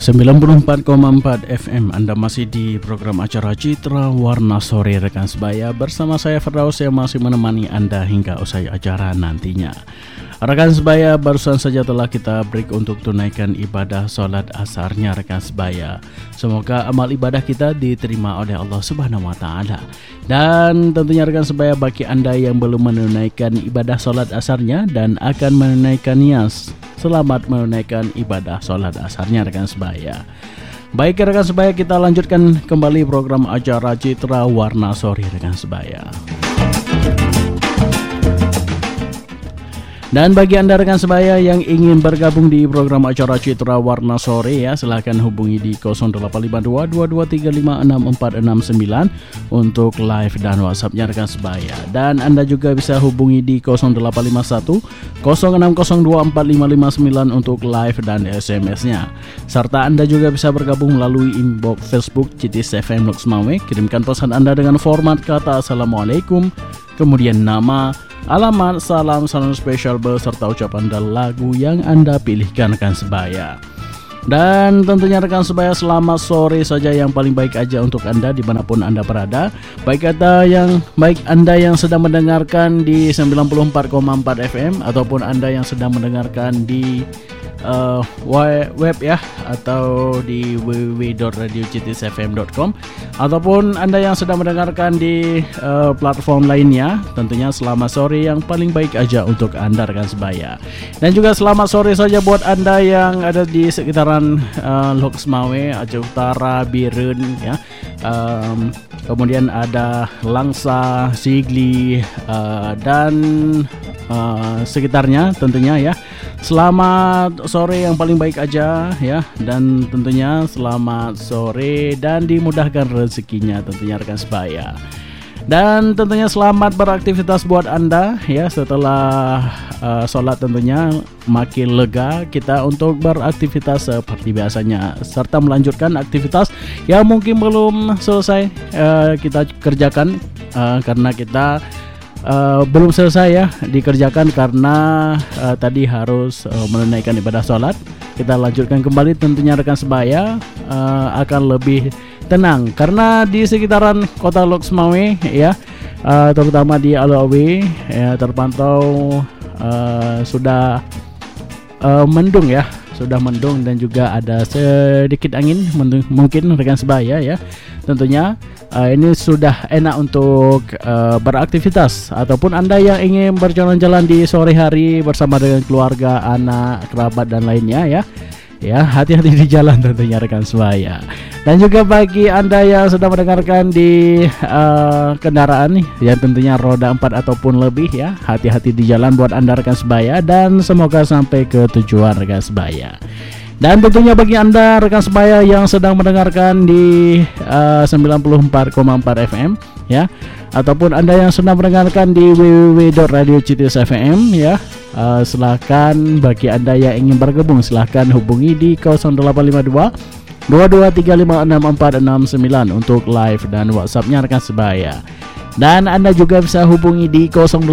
94,4 FM. Anda masih di program acara Citra Warna Sore rekan sebaya. Bersama saya Firdaus yang masih menemani Anda hingga usai acara nantinya. Rekan sebaya, barusan saja telah kita break untuk tunaikan ibadah sholat asarnya rekan sebaya. Semoga amal ibadah kita diterima oleh Allah Subhanahu wa Ta'ala. Dan tentunya rekan sebaya, bagi Anda yang belum menunaikan ibadah sholat asarnya dan akan menunaikannya, selamat menunaikan ibadah sholat asarnya rekan sebaya. Baik rekan sebaya, kita lanjutkan kembali program acara Citra Warna Sore rekan sebaya. Dan bagi Anda rekan sebaya yang ingin bergabung di program acara Citra Warna Sore ya, silahkan hubungi di 0852-22356469 untuk live dan WhatsAppnya rekan sebaya. Dan Anda juga bisa hubungi di 0851 06024559 untuk live dan SMS-nya. Serta Anda juga bisa bergabung melalui inbox Facebook Citis FM Loks Mawe. Kirimkan pesan Anda dengan format kata Assalamualaikum, kemudian nama, alamat, salam spesial beserta ucapan dan lagu yang Anda pilihkan rekan sebaya. Dan tentunya rekan sebaya, selamat sore saja yang paling baik aja untuk Anda dimanapun Anda berada. Baik Anda yang sedang mendengarkan di 94,4 FM ataupun Anda yang sedang mendengarkan di web ya, atau di www.radiocitisfm.com, ataupun Anda yang sedang mendengarkan di platform lainnya. Tentunya selamat sore yang paling baik aja untuk Anda rekan sebaya. Dan juga selamat sore saja buat Anda yang ada di sekitaran Loks Mawe, Aceh Utara, Birun ya. Kemudian ada Langsa, Sigli dan sekitarnya tentunya ya. Selamat sore yang paling baik aja ya, dan tentunya selamat sore dan dimudahkan rezekinya tentunya rekan sebaya. Dan tentunya selamat beraktivitas buat Anda ya, setelah sholat tentunya makin lega kita untuk beraktivitas seperti biasanya, serta melanjutkan aktivitas yang mungkin belum selesai kita kerjakan karena kita belum selesai ya dikerjakan karena tadi harus menunaikan ibadah sholat. Kita lanjutkan kembali tentunya rekan sebaya, akan lebih tenang karena di sekitaran kota Loks Mawe ya, terutama di Alawi ya, terpantau sudah mendung ya, sudah mendung dan juga ada sedikit angin mungkin rekan sebaya ya. Tentunya ini sudah enak untuk beraktivitas, ataupun Anda yang ingin berjalan-jalan di sore hari bersama dengan keluarga, anak, kerabat dan lainnya ya. Ya, hati-hati di jalan tentunya rekan sebaya. Dan juga bagi Anda yang sedang mendengarkan di kendaraan nih, yang tentunya roda 4 ataupun lebih ya, hati-hati di jalan buat Anda rekan sebaya, dan semoga sampai ke tujuan rekan sebaya. Dan tentunya bagi Anda rekan sebaya yang sedang mendengarkan di 94,4 FM ya, ataupun Anda yang sedang mendengarkan di www.radiocitisfm ya, silahkan bagi Anda yang ingin bergabung silahkan hubungi di 0852 22356469 untuk live dan WhatsAppnya rekan sebaya. Dan Anda juga bisa hubungi di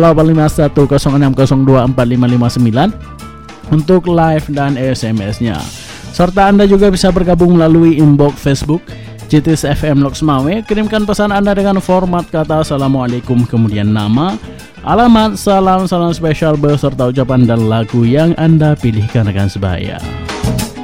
085106024559 untuk live dan SMS-nya. Serta Anda juga bisa bergabung melalui inbox Facebook Citis FM Loks Mawe. Kirimkan pesan Anda dengan format kata Assalamualaikum, kemudian nama, alamat, salam spesial beserta ucapan dan lagu yang Anda pilihkan rekan sebaya.